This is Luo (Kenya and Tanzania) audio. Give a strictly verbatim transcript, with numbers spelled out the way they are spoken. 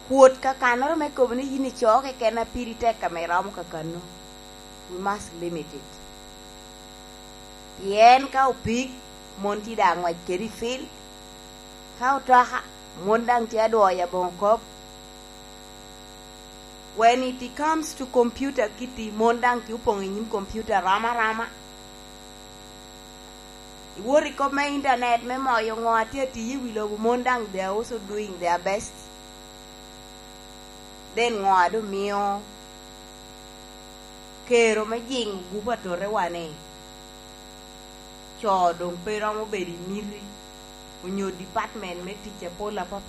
Kuot kakano me ko ni yini choke kena piri te kamera mo kakano. We must limit it. Yen ka upik monti dang wa keri fil. Ka utaha mondang ti ado ya bongkop. When it comes to computer kiti mondang ki upong in computer rama rama. Worry ko my internet me mo yung ngati ti wilo mondang they are also doing their best. Then ngado mio kero me jing guba to rewane. Cho dong pero mo bedi miri. Unyo department me teacher pola papa.